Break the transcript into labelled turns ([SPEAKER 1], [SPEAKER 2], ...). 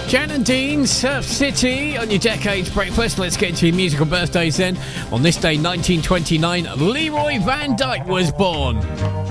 [SPEAKER 1] Jan and Dean, Surf City on your Decades Breakfast. Let's get to your musical birthdays then. On this day, 1929, Leroy Van Dyke was born.